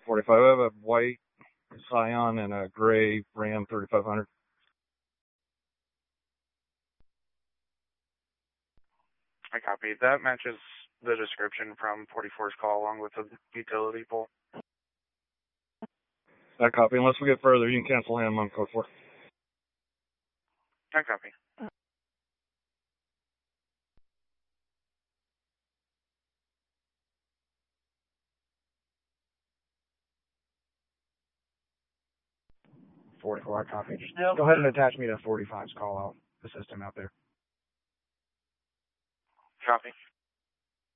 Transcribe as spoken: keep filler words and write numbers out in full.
forty-five. I have a white Scion and a gray Ram thirty-five hundred. I copy. That matches the description from forty-four's call along with the utility pole. I copy. Unless we get further, you can cancel him on code four. I copy. forty-four, I copy. Just go ahead and attach me to forty-five's call out, the system out there. Copy.